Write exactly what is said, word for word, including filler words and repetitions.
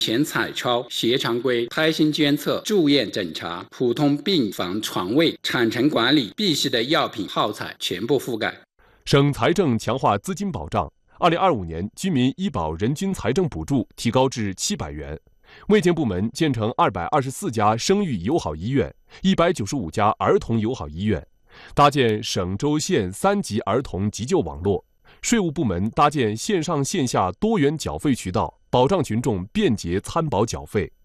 前彩超、血常规、胎心监测、住院诊查、普通病房床位、产程管理必须的药品耗材全部覆盖。 省财政强化资金保障，二零二五年居民医保人均财政补助提高至七百元。卫健部门建成二百二十四家生育友好医院，一百九十五家儿童友好医院，搭建省州县三级儿童急救网络。税务部门搭建线上线下多元缴费渠道，保障群众便捷参保缴费。